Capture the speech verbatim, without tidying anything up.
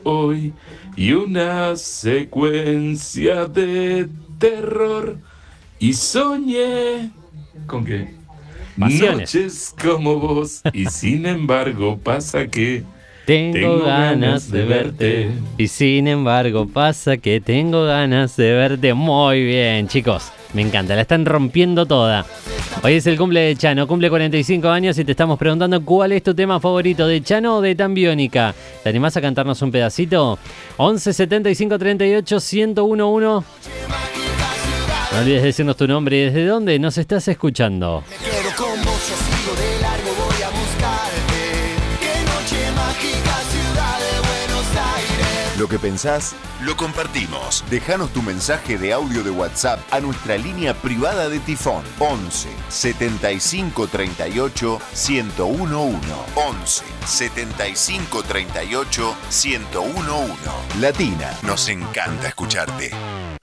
hoy y una secuencia de terror y soñé ¿con qué? Pasiones. Noches como vos y sin embargo pasa que Tengo, tengo ganas ganas de de verte. verte. Y sin embargo pasa que tengo ganas de verte. Muy bien, chicos. Me encanta, la están rompiendo toda. Hoy es el cumple de Chano, cumple cuarenta y cinco años y te estamos preguntando cuál es tu tema favorito, de Chano o de Tan Biónica. ¿Te animás a cantarnos un pedacito? once setenta y cinco treinta y ocho ciento uno. No olvides decirnos tu nombre y desde dónde nos estás escuchando. Me quedo con vos, yo sigo de largo, voy a buscarte. Qué noche mágica, ciudad de Buenos Aires. Lo que pensás, lo compartimos. Déjanos tu mensaje de audio de WhatsApp a nuestra línea privada de Tifón. once setenta y cinco treinta y ocho ciento uno. once setenta y cinco treinta y ocho ciento uno. Latina, nos encanta escucharte.